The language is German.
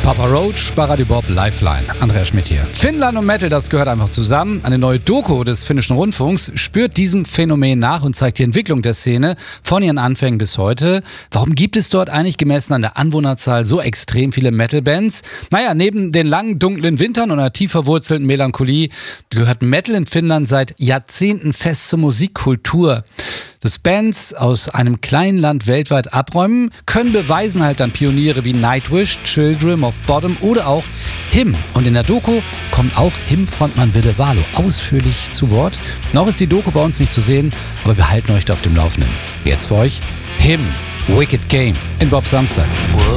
Papa Roach, Radio Bob, Lifeline. Andreas Schmidt hier. Finnland und Metal, das gehört einfach zusammen. Eine neue Doku des finnischen Rundfunks spürt diesem Phänomen nach und zeigt die Entwicklung der Szene von ihren Anfängen bis heute. Warum gibt es dort eigentlich gemessen an der Anwohnerzahl so extrem viele Metal-Bands? Naja, neben den langen, dunklen Wintern und einer tief verwurzelten Melancholie gehört Metal in Finnland seit Jahrzehnten fest zur Musikkultur. Dass Bands aus einem kleinen Land weltweit abräumen, können beweisen halt dann Pioniere wie Nightwish, Children of Bodom oder auch Him. Und in der Doku kommt auch Him-Frontmann Ville Valo ausführlich zu Wort. Noch ist die Doku bei uns nicht zu sehen, aber wir halten euch da auf dem Laufenden. Jetzt für euch Him, Wicked Game in Bob Samstag.